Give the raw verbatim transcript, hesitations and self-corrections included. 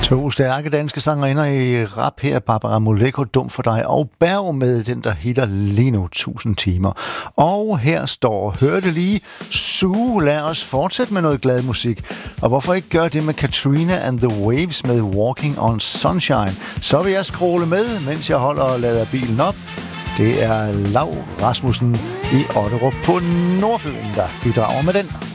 To stærke danske sangerinder i rap her, Barbara Moleko, Dum for dig, og Berg med den, der hitter lige nu tusind timer. Og her står, hørte lige, Sue, lad os fortsætte med noget glad musik. Og hvorfor ikke gøre det med Katrina and the Waves med Walking on Sunshine? Så vil jeg scrolle med, mens jeg holder og lader bilen op. Det er Lau Rasmussen i Otterup på Nordfyn, der bidrager med den.